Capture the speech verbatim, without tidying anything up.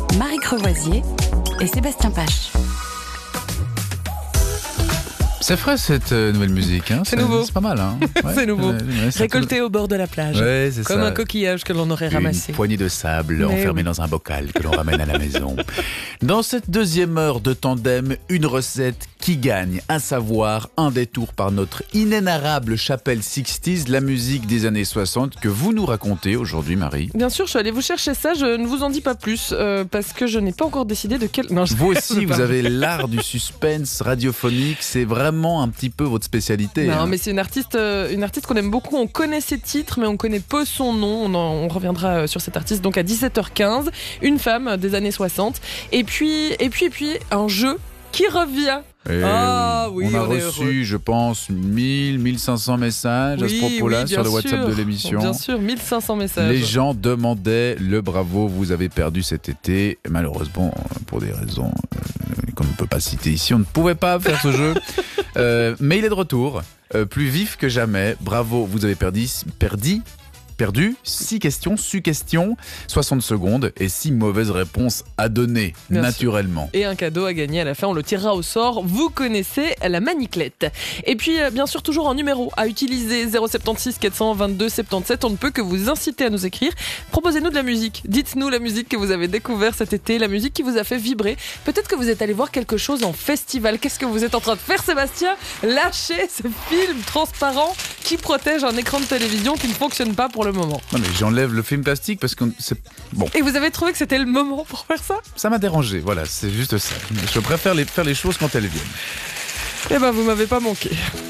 Marie Crevoisier et Sébastien Pache. C'est frais cette euh, nouvelle musique, hein. C'est nouveau. C'est pas mal, hein. Ouais. C'est nouveau. Ouais, ouais, ça Récolté tout... au bord de la plage. Ouais, c'est Comme ça. un coquillage que l'on aurait ramassé. Une poignée de sable Mais enfermée oui. dans un bocal que l'on ramène à la maison. Dans cette deuxième heure de tandem, une recette qui gagne, à savoir un détour par notre inénarrable chapelle soixante, la musique des années soixante que vous nous racontez aujourd'hui, Marie. Bien sûr, je suis allée vous chercher ça. Je ne vous en dis pas plus euh, parce que je n'ai pas encore décidé de quel. Non, je... Vous aussi, je vous pas. avez l'art du suspense radiophonique. C'est vraiment un petit peu votre spécialité. Non, hein. mais c'est une artiste, euh, une artiste qu'on aime beaucoup. On connaît ses titres, mais on connaît peu son nom. On, en- on reviendra euh, sur cette artiste donc à dix-sept heures quinze. Une femme des années soixante. Et puis, et puis, et puis, un jeu qui revient. Et Ah oui, on a on est reçu, heureux. je pense, mille, mille cinq cents messages à ce Oui, propos-là oui, sur le bien WhatsApp sûr. de l'émission. Bien sûr, mille cinq cents messages. Les gens demandaient le bravo, vous avez perdu cet été. Et malheureusement, pour des raisons euh, qu'on ne peut pas citer ici, on ne pouvait pas faire ce jeu. Euh, mais il est de retour, euh, plus vif que jamais. Bravo, vous avez perdu, perdu, perdu six questions, six questions, soixante secondes et six mauvaises réponses à donner, Bien naturellement. Et un cadeau à gagner à la fin, on le tirera au sort. Vous connaissez la maniclette. Et puis, euh, bien sûr, toujours un numéro à utiliser, zéro sept six quatre cent vingt-deux soixante-dix-sept. On ne peut que vous inciter à nous écrire. Proposez-nous de la musique. Dites-nous la musique que vous avez découvert cet été, la musique qui vous a fait vibrer. Peut-être que vous êtes allé voir quelque chose en festival. Qu'est-ce que vous êtes en train de faire, Sébastien? Lâchez ce film transparent qui protège un écran de télévision qui ne fonctionne pas pour le moment. Non mais j'enlève le film plastique parce que c'est bon, Et vous avez trouvé que c'était le moment pour faire ça? ça m'a dérangé. Voilà, c'est juste ça. Je préfère les, faire les choses quand elles viennent. Eh ben, vous m'avez pas manqué.